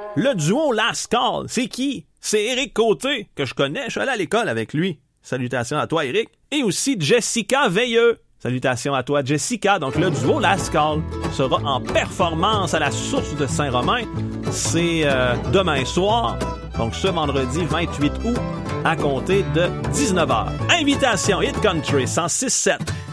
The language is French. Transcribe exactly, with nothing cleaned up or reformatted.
Le duo Last Call, c'est qui? C'est Éric Côté, que je connais, je suis allé à l'école avec lui. Salutations à toi, Éric. Et aussi Jessica Veilleux. Salutations à toi, Jessica. Donc, le duo Last Call sera en performance à la Source de Saint-Romain. C'est euh, demain soir, donc ce vendredi vingt-huit août, à compter de dix-neuf heures. Invitation Hit Country cent six sept.